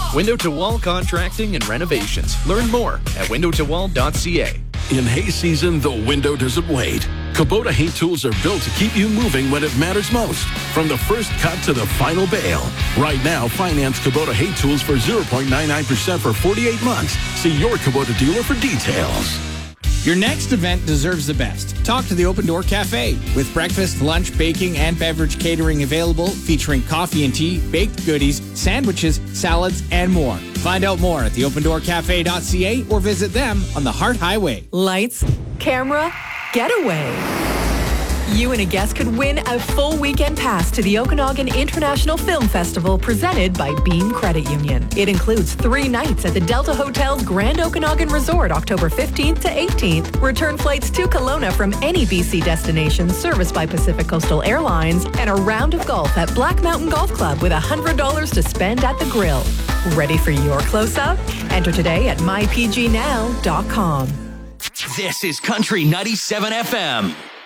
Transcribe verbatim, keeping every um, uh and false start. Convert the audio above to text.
Window to Wall Contracting and Renovations. Learn more at window to wall dot c a. In hay season, the window doesn't wait. Kubota hay tools are built to keep you moving when it matters most. From the first cut to the final bale. Right now, finance Kubota hay tools for zero point nine nine percent for forty-eight months. See your Kubota dealer for details. Your next event deserves the best. Talk to the Open Door Cafe. With breakfast, lunch, baking, and beverage catering available, featuring coffee and tea, baked goodies, sandwiches, salads, and more. Find out more at the open door cafe dot c a or visit them on the Hart Highway. Lights, camera, getaway. You and a guest could win a full weekend pass to the Okanagan International Film Festival presented by Beam Credit Union. It includes three nights at the Delta Hotel's Grand Okanagan Resort October fifteenth to eighteenth, return flights to Kelowna from any B C destination serviced by Pacific Coastal Airlines, and a round of golf at Black Mountain Golf Club with one hundred dollars to spend at the grill. Ready for your close-up? Enter today at my p g now dot com. This is Country ninety-seven F M.